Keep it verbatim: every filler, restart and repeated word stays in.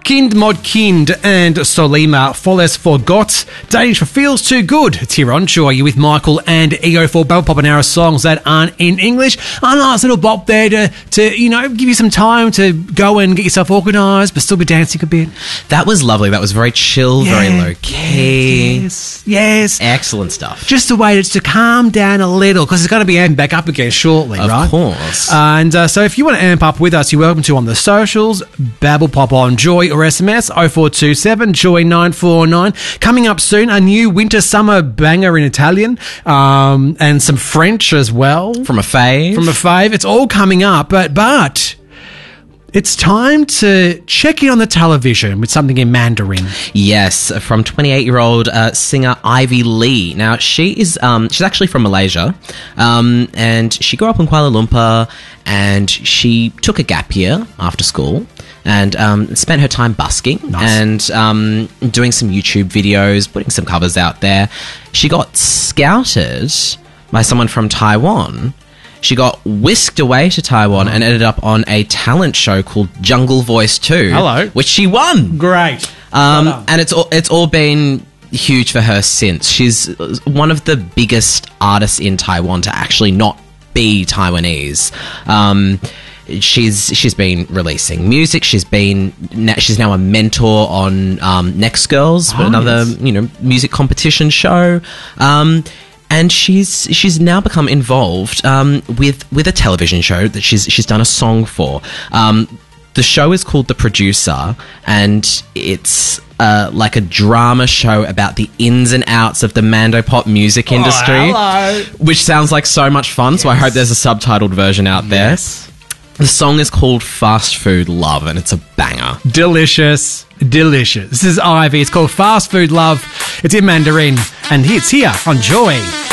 Kind Mod Kind and Solima Folles Forgot. Danish for Feels Too Good. It's here on Joy. You with Michael and Ego for Bubble Pop and Arrow songs that aren't in English. A nice little bop there to, to, you know, give you some time to go and get yourself organised, but still be dancing a bit. That was lovely. That was very chill, yeah, very low key. Yes, yes. Excellent stuff. Just a way to, to calm down a little, because it's going to be amping back up again shortly, of right? Of course. And uh, so if you want to amp up with us, you're welcome to on the socials, Babble Pop on Joy or S M S oh four two seven Joy nine four nine. Coming up soon, a new winter summer banger in Italian, um, and some French as well. From a fave. From a fave. It's all coming up, but but it's time to check in on the television with something in Mandarin. Yes, from twenty-eight-year-old uh, singer Ivy Lee. Now, she is um, she's actually from Malaysia, um, and she grew up in Kuala Lumpur, and she took a gap year after school and um, spent her time busking. Nice. And um, doing some YouTube videos, putting some covers out there. She got scouted by someone from Taiwan. She got whisked away to Taiwan and ended up on a talent show called Jungle Voice two. Hello. Which she won. Great. Um, and it's all, it's all been huge for her since. She's one of the biggest artists in Taiwan to actually not be Taiwanese. Um, she's she's been releasing music. She's been she's now a mentor on um, Next Girls, oh, another yes. you know music competition show. Um, And she's she's now become involved um, with with a television show that she's she's done a song for. Um, the show is called The Producer, and it's uh, like a drama show about the ins and outs of the Mandopop music industry, oh, which sounds like so much fun. Yes. So I hope there's a subtitled version out there. Yes. The song is called Fast Food Love, and it's a banger. Delicious, delicious. This is Ivy. It's called Fast Food Love. It's in Mandarin, and it's here on Joy.